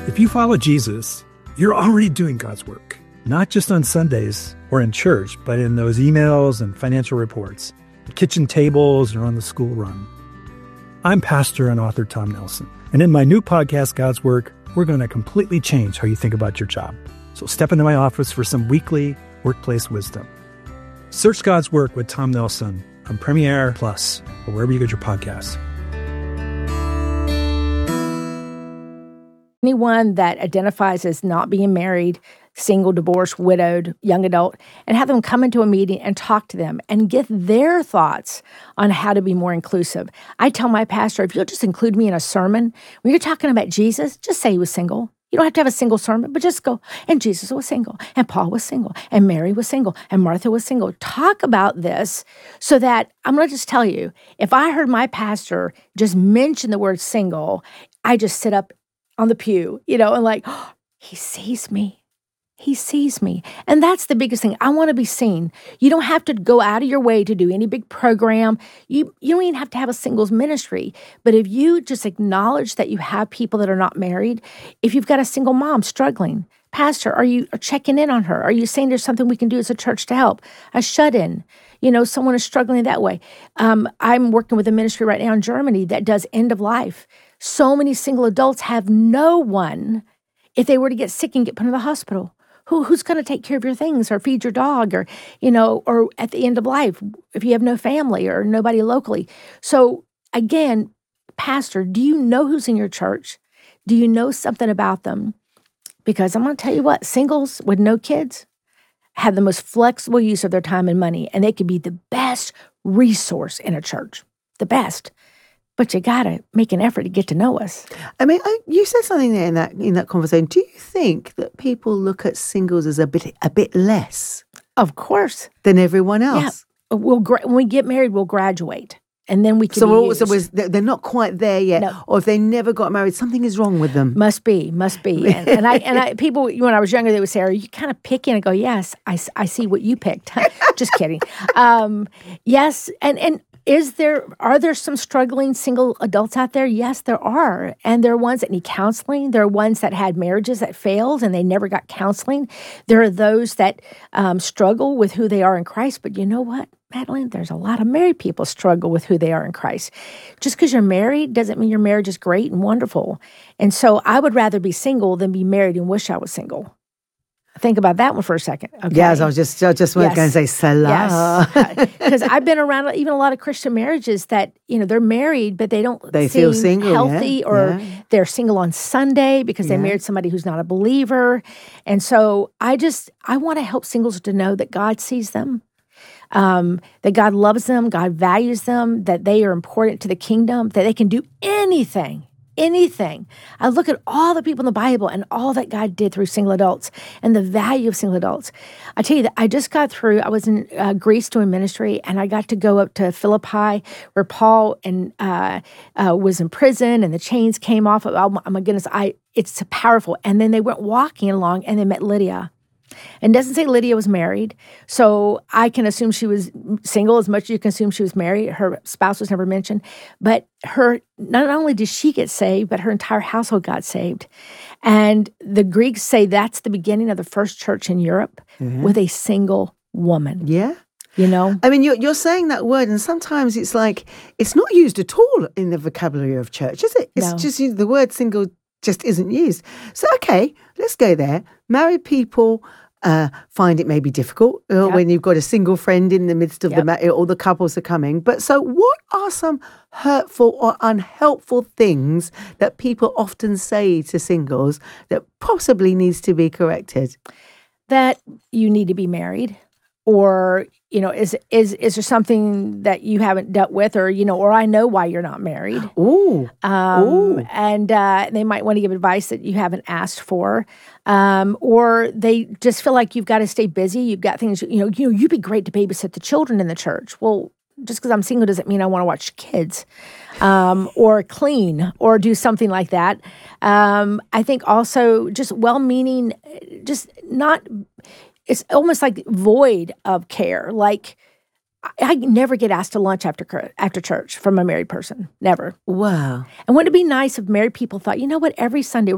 If you follow Jesus, you're already doing God's work, not just on Sundays or in church, but in those emails and financial reports, the kitchen tables, or on the school run. I'm pastor and author Tom Nelson, and in my new podcast, God's Work, we're going to completely change how you think about your job. So step into my office for some weekly workplace wisdom. Search God's Work with Tom Nelson on Premiere Plus or wherever you get your podcasts. Anyone that identifies as not being married, single, divorced, widowed, young adult, and have them come into a meeting and talk to them and get their thoughts on how to be more inclusive. I tell my pastor, if you'll just include me in a sermon, when you're talking about Jesus, just say he was single. You don't have to have a single sermon, but just go, and Jesus was single, and Paul was single, and Mary was single, and Martha was single. Talk about this so that, I'm going to just tell you, if I heard my pastor just mention the word single, I just sit up on the pew, and like, oh, he sees me. He sees me. And that's the biggest thing. I want to be seen. You don't have to go out of your way to do any big program. You don't even have to have a singles ministry. But if you just acknowledge that you have people that are not married, if you've got a single mom struggling, pastor, are you checking in on her? Are you saying there's something we can do as a church to help? A shut-in, someone is struggling that way. I'm working with a ministry right now in Germany that does end of life. So many single adults have no one if they were to get sick and get put in the hospital. Who's going to take care of your things or feed your dog or at the end of life if you have no family or nobody locally. So again, pastor, do you know who's in your church? Do you know something about them? Because I'm going to tell you what, singles with no kids have the most flexible use of their time and money, and they could be the best resource in a church, the best. But you got to make an effort to get to know us. I mean, you said something there in that conversation. Do you think that people look at singles as a bit less? Of course. Than everyone else? Yeah. When we get married, we'll graduate. And then we can be used. They're not quite there yet. No. Or if they never got married, something is wrong with them. Must be. And I people, when I was younger, they would say, are you kind of picking? I go, yes, I see what you picked. Just kidding. Yes, and are there some struggling single adults out there? Yes, there are. And there are ones that need counseling. There are ones that had marriages that failed and they never got counseling. There are those that struggle with who they are in Christ. But you know what, Madeline? There's a lot of married people struggle with who they are in Christ. Just because you're married doesn't mean your marriage is great and wonderful. And so I would rather be single than be married and wish I was single. Think about that one for a second. Okay. Yes, I just going to say Salah. Yes, because I've been around even a lot of Christian marriages that they're married, but they feel single, healthy, or they're single on Sunday because they married somebody who's not a believer, and so I want to help singles to know that God sees them, that God loves them, God values them, that they are important to the kingdom, that they can do anything. I look at all the people in the Bible and all that God did through single adults and the value of single adults. I tell you that I just got through, I was in Greece doing ministry, and I got to go up to Philippi where Paul was in prison and the chains came off. Oh my goodness, it's powerful. And then they went walking along and they met Lydia. And it doesn't say Lydia was married, so I can assume she was single as much as you can assume she was married. Her spouse was never mentioned. But not only did she get saved, but her entire household got saved. And the Greeks say that's the beginning of the first church in Europe with a single woman. Yeah. I mean, you're saying that word, and sometimes it's like, it's not used at all in the vocabulary of church, is it? It's just the word single just isn't used. So, okay, let's go there. Married people find it maybe difficult when you've got a single friend in the midst of all the couples are coming. But so what are some hurtful or unhelpful things that people often say to singles that possibly needs to be corrected? That you need to be married, or is there something that you haven't dealt with, or I know why you're not married. Ooh. And they might want to give advice that you haven't asked for, or they just feel like you've got to stay busy. You've got things. You'd be great to babysit the children in the church. Well, just because I'm single doesn't mean I want to watch kids, or clean, or do something like that. I think also just well-meaning, just not. It's almost like void of care. Like I never get asked to lunch after church from a married person. Never. Wow. And wouldn't it be nice if married people thought, you know what, every Sunday